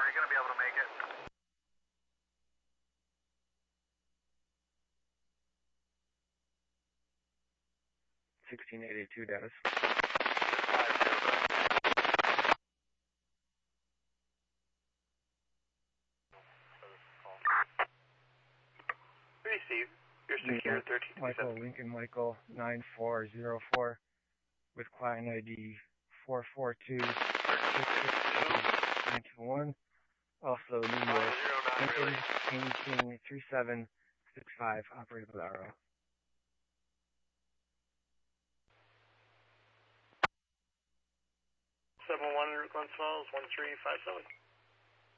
you going to be able to make it? 1682 Dallas. Receive. You're secure 13. Michael Lincoln Michael 9404 with client ID 442-662-921. Also New York Lincoln King 3765 operated by RO. 71 Glens Falls 1357.